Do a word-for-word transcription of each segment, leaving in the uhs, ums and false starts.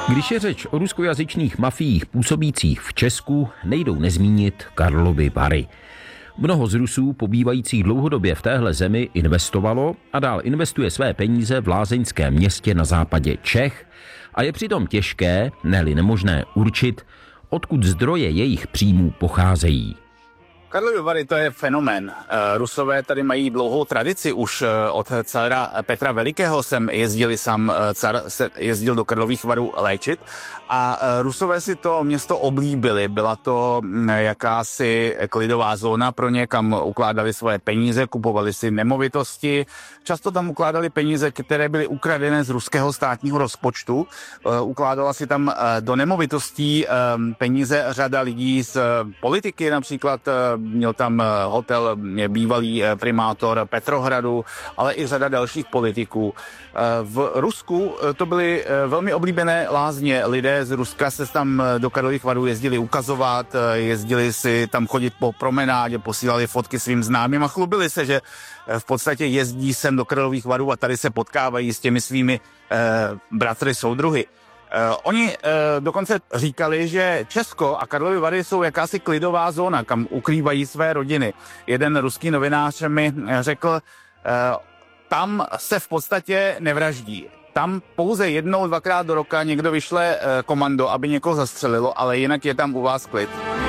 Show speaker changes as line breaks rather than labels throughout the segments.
Když je řeč o ruskojazyčných mafiích působících v Česku, nejdou nezmínit Karlovy Vary. Mnoho z Rusů pobývajících dlouhodobě v téhle zemi investovalo a dál investuje své peníze v lázeňském městě na západě Čech a je přitom těžké, ne-li nemožné určit, odkud zdroje jejich příjmů pocházejí.
Karlovy Vary, to je fenomén. Rusové tady mají dlouhou tradici. Už od cara Petra Velikého jsem jezdili sám, car se jezdil do Karlových Varů léčit a Rusové si to město oblíbili. Byla to jakási klidová zóna pro ně, kam ukládali svoje peníze, kupovali si nemovitosti. Často tam ukládali peníze, které byly ukradené z ruského státního rozpočtu. Ukládala si tam do nemovitostí peníze řada lidí z politiky, například měl tam hotel bývalý primátor Petrohradu, ale i řada dalších politiků. V Rusku to byly velmi oblíbené lázně. Lidé z Ruska se tam do Karlových Varů jezdili ukazovat, jezdili si tam chodit po promenádě, posílali fotky svým známým a chlubili se, že v podstatě jezdí sem do Karlových Varů a tady se potkávají s těmi svými eh, bratry soudruhy. Uh, oni uh, dokonce říkali, že Česko a Karlovy Vary jsou jakási klidová zóna, kam ukrývají své rodiny. Jeden ruský novinář mi řekl, uh, tam se v podstatě nevraždí. Tam pouze jednou, dvakrát do roka někdo vyšle uh, komando, aby někoho zastřelilo, ale jinak je tam u vás klid.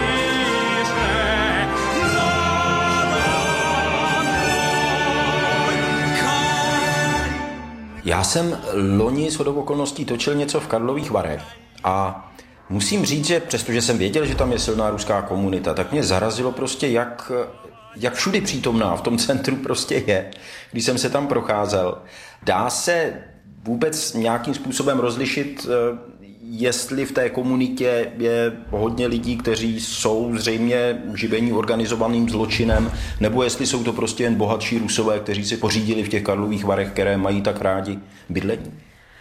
Já jsem loni shodou okolností točil něco v Karlových Varech a musím říct, že přestože jsem věděl, že tam je silná ruská komunita, tak mě zarazilo prostě, jak, jak všudy přítomná v tom centru prostě je, když jsem se tam procházel. Dá se vůbec nějakým způsobem rozlišit, jestli v té komunitě je hodně lidí, kteří jsou zřejmě živení organizovaným zločinem, nebo jestli jsou to prostě jen bohatší Rusové, kteří si pořídili v těch Karlových Varech, které mají tak rádi bydlení?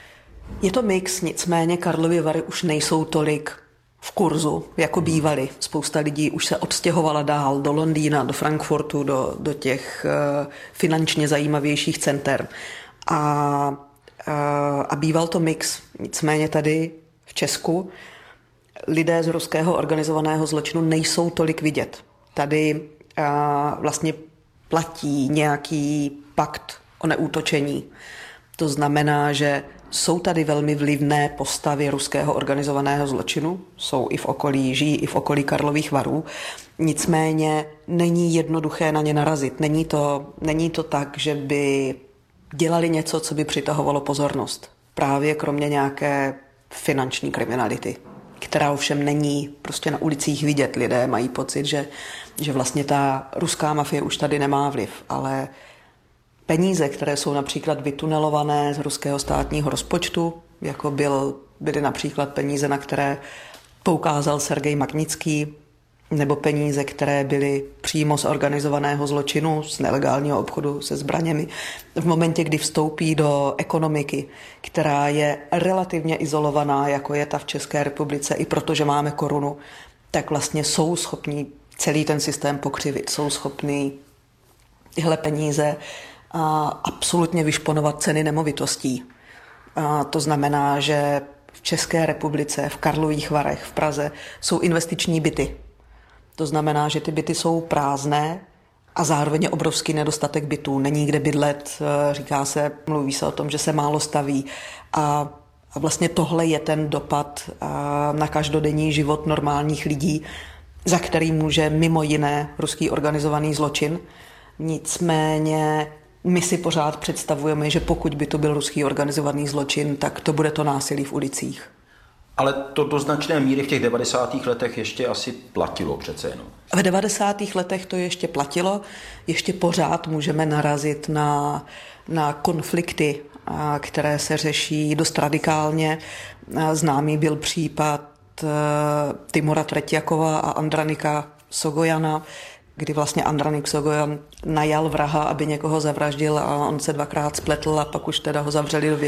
Je to mix, nicméně Karlovy Vary už nejsou tolik v kurzu, jako bývaly. Spousta lidí už se odstěhovala dál do Londýna, do Frankfurtu, do, do těch uh, finančně zajímavějších center. A, uh, a býval to mix, nicméně tady v Česku lidé z ruského organizovaného zločinu nejsou tolik vidět. Tady a, vlastně platí nějaký pakt o neútočení. To znamená, že jsou tady velmi vlivné postavy ruského organizovaného zločinu, jsou i v okolí, žijí i v okolí Karlových Varů, nicméně není jednoduché na ně narazit. Není to, není to tak, že by dělali něco, co by přitahovalo pozornost. Právě kromě nějaké finanční kriminality, která ovšem není prostě na ulicích vidět. Lidé mají pocit, že, že vlastně ta ruská mafie už tady nemá vliv, ale peníze, které jsou například vytunelované z ruského státního rozpočtu, jako byl, byly například peníze, na které poukázal Sergej Magnický, nebo peníze, které byly přímo z organizovaného zločinu, z nelegálního obchodu se zbraněmi. V momentě, kdy vstoupí do ekonomiky, která je relativně izolovaná, jako je ta v České republice, i protože máme korunu, tak vlastně jsou schopní celý ten systém pokřivit. Jsou schopní tyhle peníze a absolutně vyšponovat ceny nemovitostí. A to znamená, že v České republice, v Karlových Varech, v Praze jsou investiční byty. To znamená, že ty byty jsou prázdné a zároveň je obrovský nedostatek bytů. Není kde bydlet, říká se, mluví se o tom, že se málo staví. A vlastně tohle je ten dopad na každodenní život normálních lidí, za který může mimo jiné ruský organizovaný zločin. Nicméně my si pořád představujeme, že pokud by to byl ruský organizovaný zločin, tak to bude to násilí v ulicích.
Ale to do značné míry v těch devadesátých letech ještě asi platilo přece jenom.
V devadesátých letech to ještě platilo, ještě pořád můžeme narazit na, na konflikty, které se řeší dost radikálně. Známý byl případ Timura Tretjakova a Andranika Sogojana, kdy vlastně Andranik Sogojan najal vraha, aby někoho zavraždil a on se dvakrát spletl a pak už teda ho zavřeli do vězení.